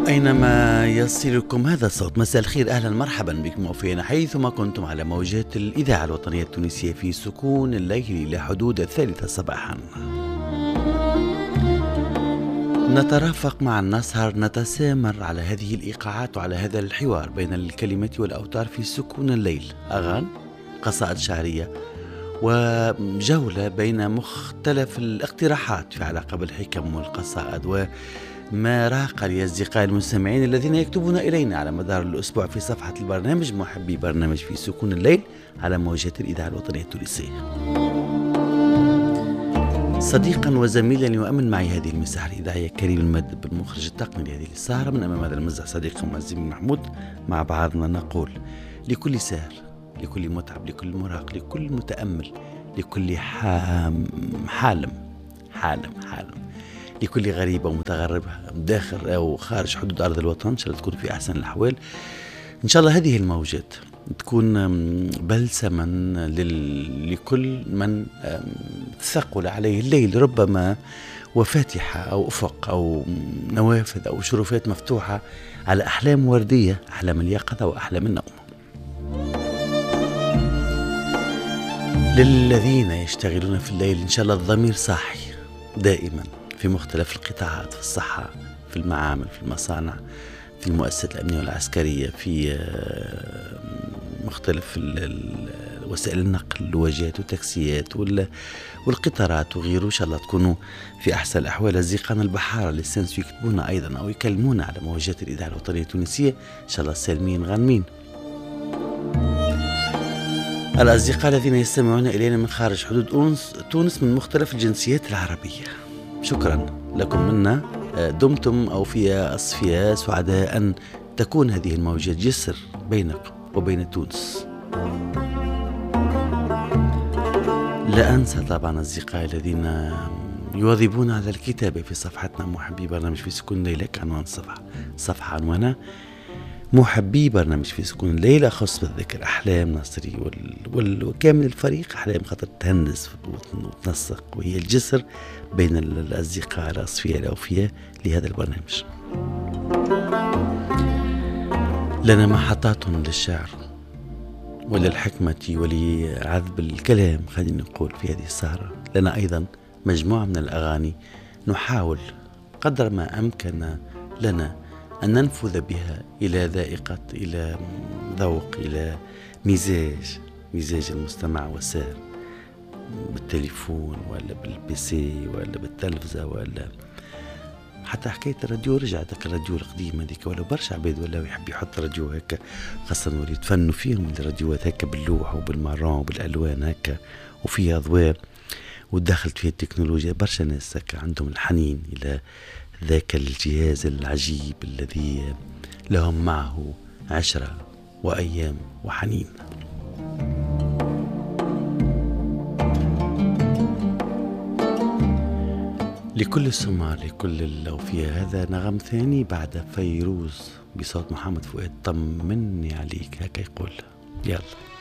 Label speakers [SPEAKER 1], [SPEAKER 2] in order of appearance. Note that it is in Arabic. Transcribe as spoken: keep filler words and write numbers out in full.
[SPEAKER 1] أينما يصلكم هذا الصوت، مساء الخير، أهلا مرحبا بكم وفينا حيثما كنتم على موجات الإذاعة الوطنية التونسية في سكون الليل إلى حدود الثالثة صباحا. نترافق مع النسهر، نتسامر على هذه الإيقاعات وعلى هذا الحوار بين الكلمة والأوتار في سكون الليل، أغاني، قصائد شعرية، وجولة بين مختلف الاقتراحات في علاقة بالحكم والقصائد وما راق لأصدقاء المستمعين الذين يكتبون إلينا على مدار الأسبوع في صفحة البرنامج محبي برنامج في سكون الليل على موجات الإذاعة الوطنية التونسية. صديقا وزميلا يؤمن معي هذه المساحة الإذاعية كريم المد بالمخرج التقني لهذه السهرة. من أمام هذا المزح صديقكم الزميل محمود، مع بعضنا نقول لكل ساهر، لكل متعب، لكل مراق، لكل متأمل، لكل حام حالم حالم حالم لكل غريب ومتغرب داخل أو خارج حدود أرض الوطن، إن شاء الله تكون في أحسن الأحوال. إن شاء الله هذه الموجات تكون بلسما لل... لكل من ثقل عليه الليل ربما، وفاتحة أو أفق أو نوافذ أو شرفات مفتوحة على أحلام وردية، أحلام اليقظة وأحلام النوم. للذين يشتغلون في الليل إن شاء الله الضمير صاحي دائما في مختلف القطاعات، في الصحة، في المعامل، في المصانع، في المؤسسات الأمنية والعسكرية، في مختلف وسائل النقل، الواجهات والتاكسيات والقطارات وغيره. إن شاء الله تكونوا في أحسن الأحوال. أصدقائنا البحارة اللي سنسوا يكتبونا أيضا أو يكلمونا على موجات الإذاعة الوطنية التونسية، إن شاء الله سالمين غانمين. الأصدقاء الذين يستمعون إلينا من خارج حدود تونس من مختلف الجنسيات العربية، شكرا لكم منا. دمتم أوفياء أصفياء سعداء أن تكون هذه الموجات جسر بينكم وبين تونس. لا أنسى طبعا أصدقائي الذين يواظبون على الكتابة في صفحتنا محبي برنامج في سكون الليل. عنوان الصفحة صفحة عنوانها محبي برنامج في سكون الليل، أخص بالذكر أحلام نصري وال... وكامل الفريق أحلام خاطر تهندس وتنسق، وهي الجسر بين الأصدقاء الأصفياء الأوفياء لهذا البرنامج. لنا محطات للشعر وللحكمة ولعذب الكلام، خلينا نقول في هذه السهرة. لنا أيضا مجموعة من الأغاني نحاول قدر ما أمكن لنا أن ننفذ بها إلى ذائقة، إلى ذوق، إلى مزاج مزاج المستمع والسائر، بالتليفون ولا بالبيسي ولا بالتلفزة ولا حتى حكاية الراديو. رجعت الراديو القديم هذيك، ولا برشا عباد ولا يحب يحط راديو هكا، خاصة اللي يتفنوا فيهم الراديوات هكا باللوح وبالمارون وبالألوان هكا وفيها أضواء ودخلت فيها التكنولوجيا. برشا ناس هكا عندهم الحنين إلى ذاك الجهاز العجيب الذي لهم معه عشرة وأيام وحنين. لكل السمار، لكل الأوفياء، هذا نغم ثاني بعد فيروز بصوت محمد فؤاد. طمني عليك، هكا يقول. يلا